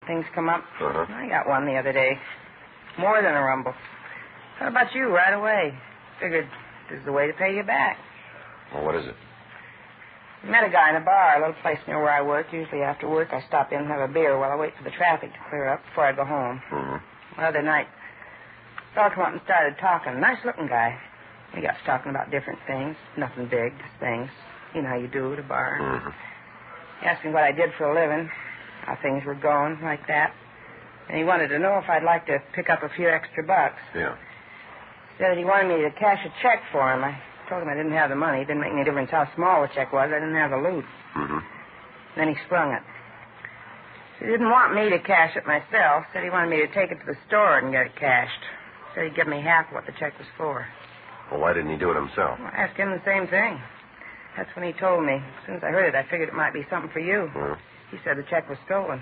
things come up. Uh-huh. I got one the other day. More than a rumble. What about you right away? Figured this is the way to pay you back. Well, what is it? Met a guy in a bar, a little place near where I work. Usually after work, I stop in and have a beer while I wait for the traffic to clear up before I go home. Mm-hmm. The other night, a fellow came up and started talking. Nice-looking guy. We got talking about different things. Nothing big, just things. You know how you do at a bar. Mm-hmm. He asked me what I did for a living, how things were going, like that. And he wanted to know if I'd like to pick up a few extra bucks. Yeah. Said that he wanted me to cash a check for him. I told him I didn't have the money. It didn't make any difference how small the check was. I didn't have the loot. Mm-hmm. Then he sprung it. He didn't want me to cash it myself. Said he wanted me to take it to the store and get it cashed. Said he'd give me half what the check was for. Well, why didn't he do it himself? I asked him the same thing. That's when he told me. As soon as I heard it, I figured it might be something for you. Well. He said the check was stolen.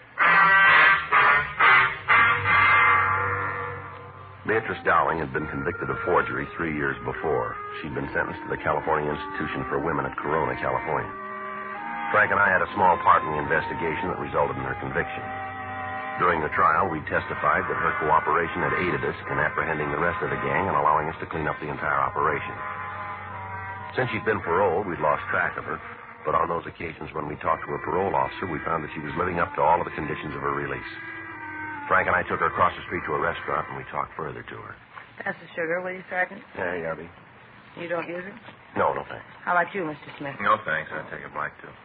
Beatrice Dowling had been convicted of forgery 3 years before. She'd been sentenced to the California Institution for Women at Corona, California. Frank and I had a small part in the investigation that resulted in her conviction. During the trial, we testified that her cooperation had aided us in apprehending the rest of the gang and allowing us to clean up the entire operation. Since she'd been paroled, we'd lost track of her, but on those occasions when we talked to her parole officer, we found that she was living up to all of the conditions of her release. Frank and I took her across the street to a restaurant, and we talked further to her. Pass the sugar, will you, Sergeant? Yeah, Yarby. You don't use it? No, thanks. How about you, Mr. Smith? No, thanks. I'll take a black, too.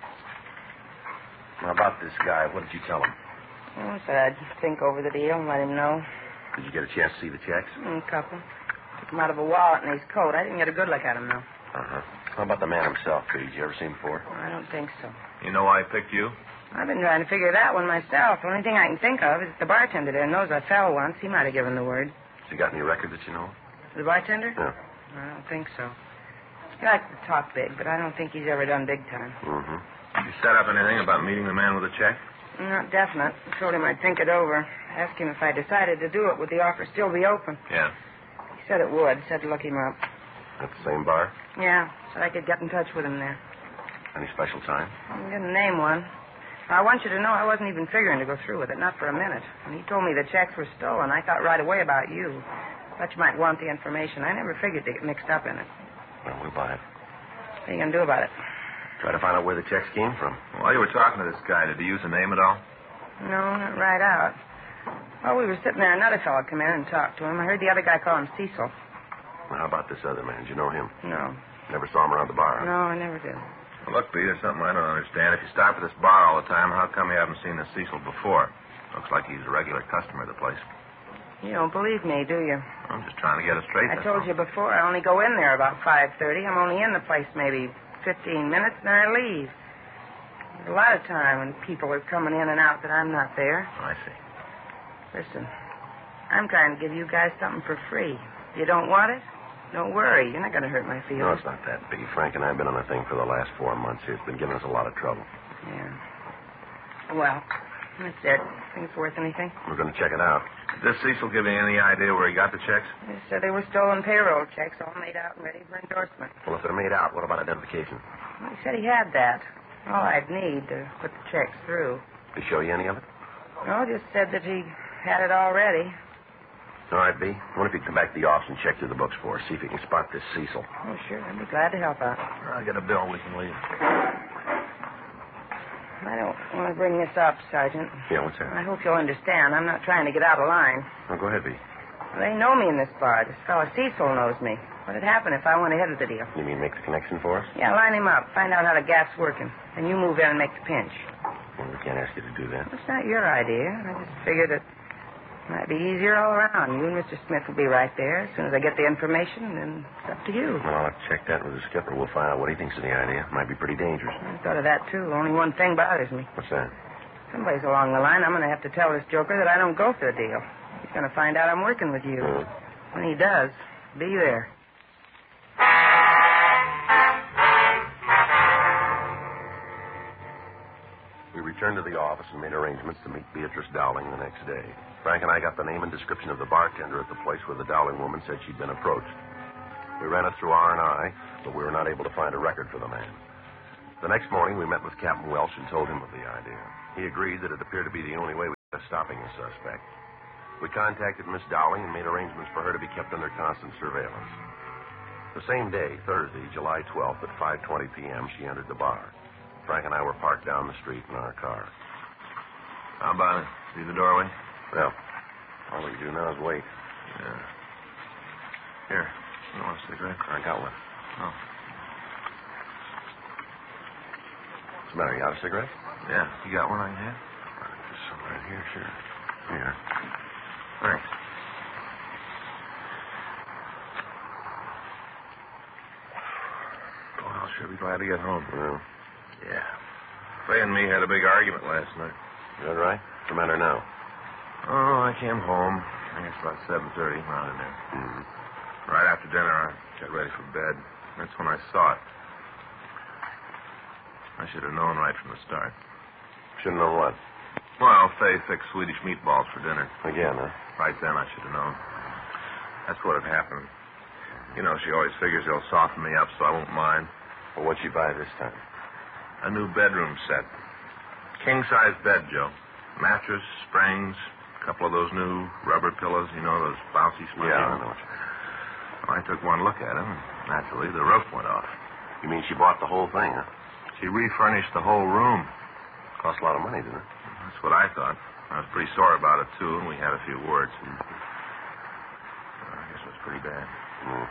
Now, about this guy, what did you tell him? I said I'd think over the deal and let him know. Did you get a chance to see the checks? A couple. Took him out of a wallet in his coat. I didn't get a good look at him, though. Uh-huh. How about the man himself? Did you ever see him before? I don't think so. You know why I picked you? I've been trying to figure that one myself. The only thing I can think of is the bartender there knows I fell once. He might have given the word. Has he got any record that you know? The bartender? Yeah. I don't think so. He likes to talk big, but I don't think he's ever done big time. Mm-hmm. You set up anything about meeting the man with the check? Not definite. I told him I'd think it over. Asked him if I decided to do it, would the offer still be open? Yeah. He said it would. Said to look him up. At the same bar? Yeah. Said I could get in touch with him there. Any special time? I didn't name one. I want you to know I wasn't even figuring to go through with it, not for a minute. When he told me the checks were stolen, I thought right away about you. Thought you might want the information. I never figured to get mixed up in it. Well, we'll buy it. What are you going to do about it? Try to find out where the checks came from. While you were talking to this guy, did he use a name at all? No, not right out. While we were sitting there, another fellow come in and talked to him. I heard the other guy call him Cecil. Well, how about this other man? Did you know him? No. Never saw him around the bar? No, I never did. Well, look, Pete, there's something I don't understand. If you stop at this bar all the time, how come you haven't seen the Cecil before? Looks like he's a regular customer of the place. You don't believe me, do you? I'm just trying to get it straight. I told you before, I only go in there about 5:30. I'm only in the place maybe 15 minutes, and I leave. There's a lot of time when people are coming in and out that I'm not there. I see. Listen, I'm trying to give you guys something for free. You don't want it? Don't worry. You're not going to hurt my feelings. No, it's not that big. Frank and I have been on a thing for the last 4 months here. It's been giving us a lot of trouble. Yeah. Well, that's it. Think it's worth anything? We're going to check it out. Did this Cecil give you any idea where he got the checks? They said they were stolen payroll checks, all made out and ready for endorsement. Well, if they're made out, what about identification? Well, he said he had that. All I'd need to put the checks through. Did he show you any of it? No, just said that he had it already. All right, B. I wonder if you can come back to the office and check through the books for us. See if you can spot this Cecil. Oh, sure. I'd be glad to help out. I'll get a bill. We can leave. I don't want to bring this up, Sergeant. Yeah, what's that? I hope you'll understand. I'm not trying to get out of line. Oh, go ahead, B. They know me in this bar. This fellow Cecil knows me. What'd happen if I went ahead of the deal? You mean make the connection for us? Yeah, line him up. Find out how the gap's working. Then you move in and make the pinch. Well, we can't ask you to do that. It's not your idea. I just figured it might be easier all around. You and Mr. Smith will be right there. As soon as I get the information, then it's up to you. Well, I'll check that with the skipper. We'll find out what he thinks of the idea. Might be pretty dangerous. I thought of that, too. Only one thing bothers me. What's that? Someplace along the line, I'm going to have to tell this joker that I don't go for the deal. He's going to find out I'm working with you. When he does, be there. We returned to the office and made arrangements to meet Beatrice Dowling the next day. Frank and I got the name and description of the bartender at the place where the Dowling woman said she'd been approached. We ran it through R&I, but we were not able to find a record for the man. The next morning, we met with Captain Welsh and told him of the idea. He agreed that it appeared to be the only way we stopping the suspect. We contacted Miss Dowling and made arrangements for her to be kept under constant surveillance. The same day, Thursday, July 12th at 5:20 p.m., she entered the bar. Frank and I were parked down the street in our car. How about it? See the doorway? Well, all we can do now is wait. Yeah. Here. You want a cigarette? I got one. Oh. What's the matter? You got a cigarette? Yeah. You got one I can have? There's some right here, sure. Here. Thanks. Oh, I'll sure be glad to get home. Well, Yeah. Fay and me had a big argument last night. is that right? What's the matter now? Oh, I came home. I guess about 7:30, around in there. Mm-hmm. Right after dinner, I got ready for bed. That's when I saw it. I should have known right from the start. Shouldn't know what. Well, Fay fixed Swedish meatballs for dinner. Again, huh? Right then, I should have known. That's what had happened. You know, she always figures they'll soften me up so I won't mind. Well, what'd she buy this time? A new bedroom set. King-size bed, Joe. Mattress, springs, a couple of those new rubber pillows, you know, those bouncy springs. Yeah, I know what you mean. Well, I took one look at them, and naturally, the roof went off. You mean she bought the whole thing, huh? She refurnished the whole room. Cost a lot of money, didn't it? That's what I thought. I was pretty sore about it, too, and we had a few words. I guess it was pretty bad. Mm.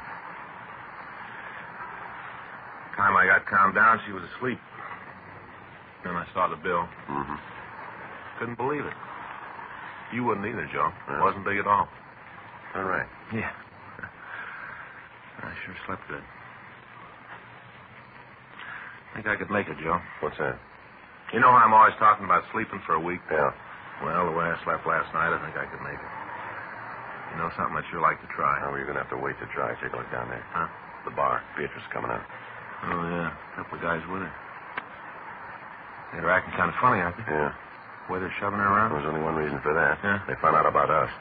The time I got calmed down, she was asleep. Then I saw the bill. Mm-hmm. Couldn't believe it. You wouldn't either, Joe. It Yeah. wasn't big at all. All right. Yeah. I sure slept good. Think I could make it, Joe. What's that? You know how I'm always talking about sleeping for a week? Yeah. Well, the way I slept last night, I think I could make it. You know something I'd sure like to try? Oh, you're going to have to wait to try. Take a look down there. Huh? The bar. Beatrice is coming out. Oh, yeah. A couple of guys with her. They're acting kind of funny, aren't they? Yeah. The way they're shoving her around? There's only one reason for that. Yeah? They found out about us.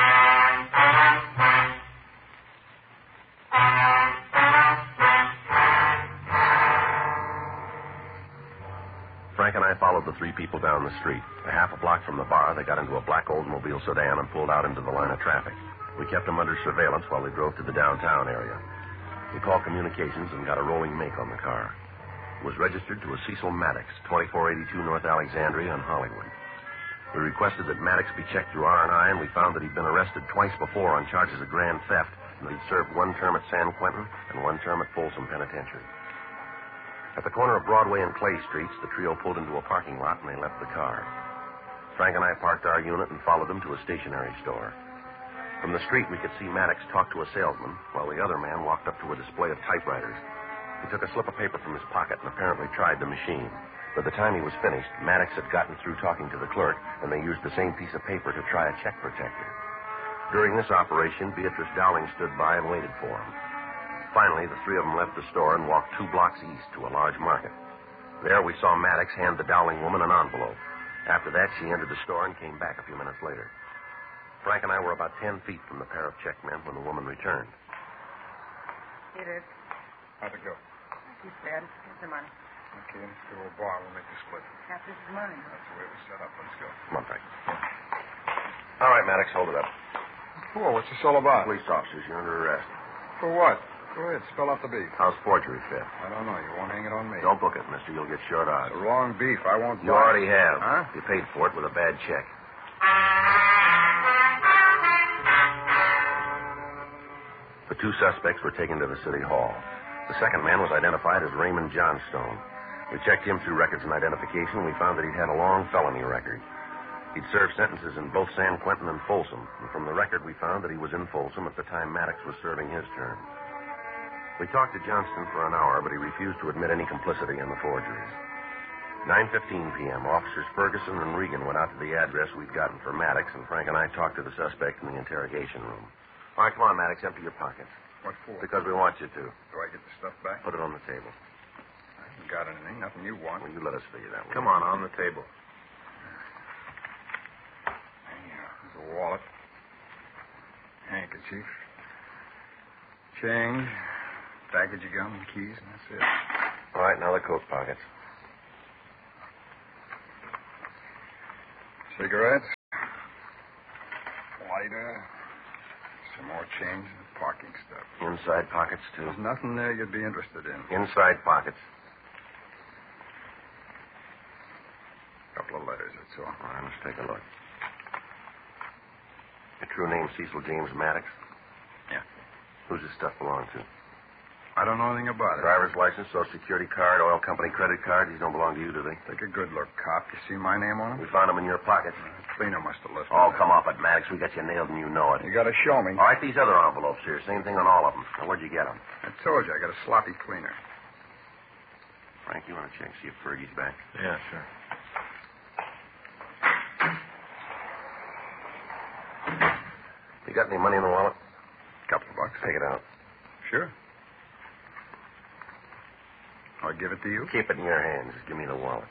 Frank and I followed the three people down the street. A half a block from the bar, they got into a black Oldsmobile sedan and pulled out into the line of traffic. We kept them under surveillance while they drove to the downtown area. We called communications and got a rolling make on the car. It was registered to a Cecil Maddox, 2482 North Alexandria in Hollywood. We requested that Maddox be checked through R&I, and we found that he'd been arrested twice before on charges of grand theft, and that he'd served one term at San Quentin and one term at Folsom Penitentiary. At the corner of Broadway and Clay Streets, the trio pulled into a parking lot, and they left the car. Frank and I parked our unit and followed them to a stationery store. From the street, we could see Maddox talk to a salesman, while the other man walked up to a display of typewriters. He took a slip of paper from his pocket and apparently tried the machine. By the time he was finished, Maddox had gotten through talking to the clerk, and they used the same piece of paper to try a check protector. During this operation, Beatrice Dowling stood by and waited for him. Finally, the three of them left the store and walked 2 blocks east to a large market. There, we saw Maddox hand the Dowling woman an envelope. After that, she entered the store and came back a few minutes later. Frank and I were about 10 feet from the pair of checkmen when the woman returned. Here it is. How'd it go? Too bad. Here's the money. Okay, let's go to a bar. We'll make the split. Half this is money. That's the way it was set up. Let's go. Come on, Frank. All right, Maddox, hold it up. Cool. What's this all about? Police officers, you're under arrest. For what? Go ahead. Spell out the beef. How's forgery fit? I don't know. You won't hang it on me. Don't book it, mister. You'll get short odds. The wrong beef. I won't You buy already it. have. Huh? You paid for it with a bad check. The 2 suspects were taken to the city hall. The second man was identified as Raymond Johnstone. We checked him through records and identification, and we found that he'd had a long felony record. He'd served sentences in both San Quentin and Folsom, and from the record we found that he was in Folsom at the time Maddox was serving his term. We talked to Johnston for an hour, but he refused to admit any complicity in the forgeries. 9:15 p.m., Officers Ferguson and Regan went out to the address we'd gotten for Maddox, and Frank and I talked to the suspect in the interrogation room. All right, come on, Maddox, empty your pockets. What for? Because we want you to. Do I get the stuff back? Put it on the table. I haven't got anything. Nothing you want. Well, you let us figure that one. Come on the table. There's a wallet. Handkerchief. Change. Package of gum and keys, and that's it. All right, now the coat pockets. Cigarettes. lighter, some more change, and parking stuff. Inside pockets, too. There's nothing there you'd be interested in. Inside pockets. A couple of letters, that's all. All right, let's take a look. Your true name, Cecil James Maddox? Yeah. Who's this stuff belong to? I don't know anything about it. Driver's license, social security card, oil company credit card. These don't belong to you, do they? Take a good look, cop. You see my name on them? We found them in your pocket. Cleaner must have left Oh, them. come off it, Maddox. We got you nailed and you know it. You got to show me. All right, these other envelopes here. Same thing on all of them. Now, where'd you get them? I told you, I got a sloppy cleaner. Frank, you want to check, see if Fergie's back? Yeah, sure. You got any money in the wallet? Couple of bucks. Take it out. Sure. I'll give it to you. Keep it in your hands. Just give me the wallet.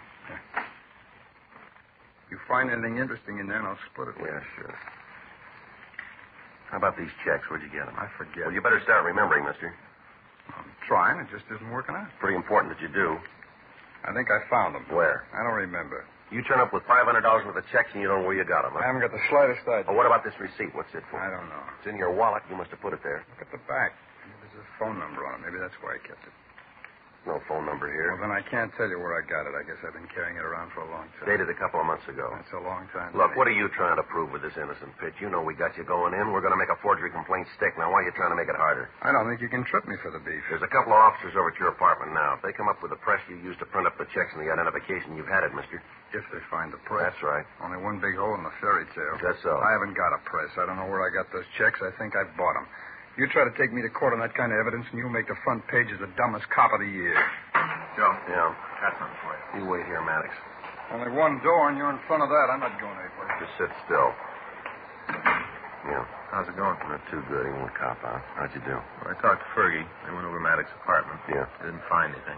You find anything interesting in there, and I'll split it with Yeah, you. sure. How about these checks? Where'd you get them? I forget. Well, you better start remembering, mister. I'm trying. It just isn't working out. Pretty important that you do. I think I found them. Where? I don't remember. You turn up with $500 worth of checks and you don't know where you got them. I Huh? haven't got the slightest idea. Oh, what about this receipt? What's it for? I don't know. It's in your wallet. You must have put it there. Look at the back. There's a phone number on it. Maybe that's why I kept it. No phone number Well, here. then I can't tell you where I got it. I guess I've been carrying it around for a long time. Dated a couple of months ago. That's a long time. Look, what are you trying to prove with this innocent pitch? You know we got you going in. We're going to make a forgery complaint stick. Now, why are you trying to make it harder? I don't think you can trip me for the beef. There's a couple of officers over at your apartment now. If they come up with the press you used to print up the checks and the identification, you've had it, mister. If they find the press. That's right. Only one big hole in the fairy tale. That's so. I haven't got a press. I don't know where I got those checks. I think I bought them. You try to take me to court on that kind of evidence, and you'll make the front page as the dumbest cop of the year. Joe. Yeah. Got something for you. You wait here, Maddox. Only one door, and you're in front of that. I'm not going anyplace. Just sit still. Yeah. How's it going? Not too good. He won't cop out. How'd you do? Well, I talked to Fergie. They went over Maddox's apartment. Yeah. Didn't find anything.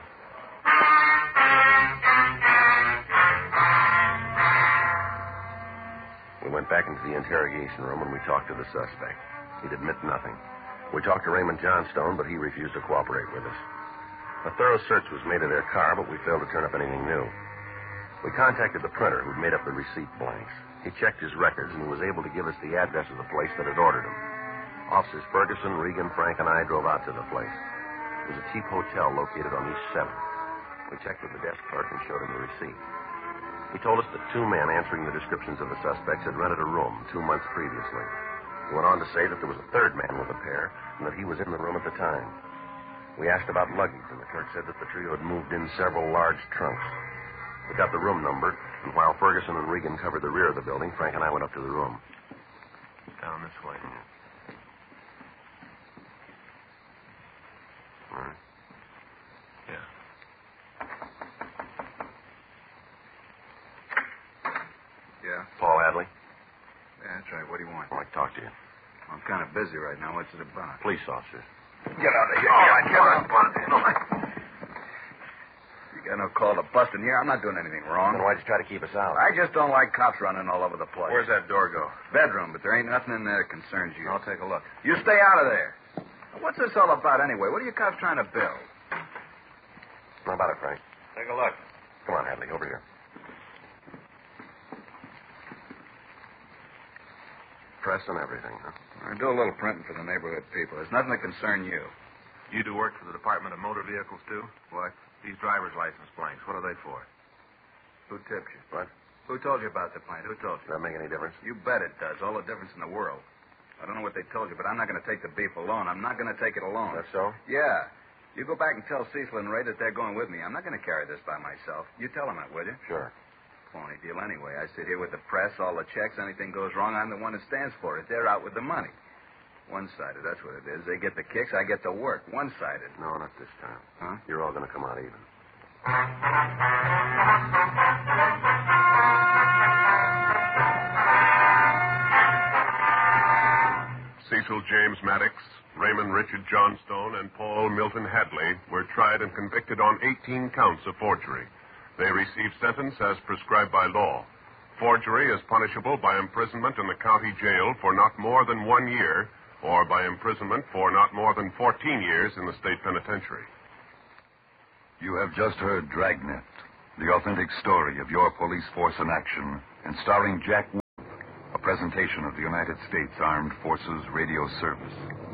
We went back into the interrogation room and we talked to the suspect. He'd admit nothing. We talked to Raymond Johnstone, but he refused to cooperate with us. A thorough search was made of their car, but we failed to turn up anything new. We contacted the printer who'd made up the receipt blanks. He checked his records, and he was able to give us the address of the place that had ordered them. Officers Ferguson, Regan, Frank, and I drove out to the place. It was a cheap hotel located on East 7th. We checked with the desk clerk and showed him the receipt. He told us that two men answering the descriptions of the suspects had rented a room 2 months previously. He went on to say that there was a third man with a pair and that he was in the room at the time. We asked about luggage, and the clerk said that the trio had moved in several large trunks. We got the room numbered, and while Ferguson and Regan covered the rear of the building, Frank and I went up to the room. Down this way. All right. Yeah. Yeah? Paul Hadley, Yeah, that's right. What do you want? I'd like to talk to you. I'm kind of busy right now. What's it about? Police officers. Get out of here. All right, Get out. You got no call to bust in here. I'm not doing anything wrong. Then why'd you try to keep us out? I just don't like cops running all over the place. Where's that door go? bedroom? But there ain't nothing in there that concerns you. I'll take a look. You stay out of there. What's this all about anyway? What are you cops trying to build? How about it, Frank? Take a look. Come on, Hadley, over here. Press and everything, huh? I do a little printing for the neighborhood people. There's nothing that concern you. You do work for the Department of Motor Vehicles, too? What? These driver's license blanks, what are they for? Who tipped you? What? Who told you about the plant? Who told Does that make any difference? you? You bet it does. All the difference in the world. I don't know what they told you, but I'm not going to take the beef alone. I'm not going to take it alone. That's so? Yeah. You go back and tell Cecil and Ray that they're going with me. I'm not going to carry this by myself. You tell them that, will you? Sure. Phony deal anyway. I sit here with the press, all the checks. Anything goes wrong, I'm the one that stands for it. They're out with the money. One-sided, that's what it is. They get the kicks, I get the work. One-sided. No, not this time. Huh? You're all going to come out even. Cecil James Maddox, Raymond Richard Johnstone, and Paul Milton Hadley were tried and convicted on 18 counts of forgery. They received sentence as prescribed by law. Forgery is punishable by imprisonment in the county jail for not more than 1 year, or by imprisonment for not more than 14 years in the state penitentiary. You have just heard Dragnet, the authentic story of your police force in action, and starring Jack Wolf, a presentation of the United States Armed Forces Radio Service.